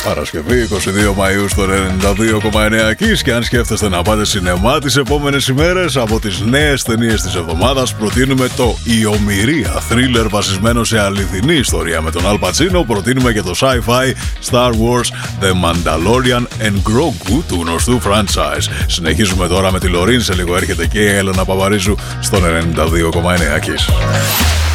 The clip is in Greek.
Παρασκευή 22 Μαΐου στο 92,9 Kiss. Και αν σκέφτεστε να πάτε σινεμά τις επόμενες ημέρες, από τις νέες ταινίες της εβδομάδας προτείνουμε το «Η Ομηρία», θρίλερ βασισμένο σε αληθινή ιστορία με τον Al Pacino. Προτείνουμε και το sci-fi Star Wars The Mandalorian and Grogu του γνωστού franchise. Συνεχίζουμε τώρα με τη Λωρίν, σε λίγο έρχεται και η Έλενα Παπαρίζου στο 92,9 Kiss.